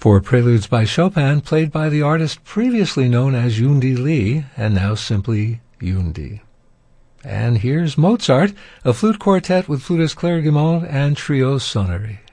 Four preludes by Chopin, played by the artist previously known as Yundi Lee, and now simply Yundi. And here's Mozart, a flute quartet with flutist Claire Guimond and trio sonnery.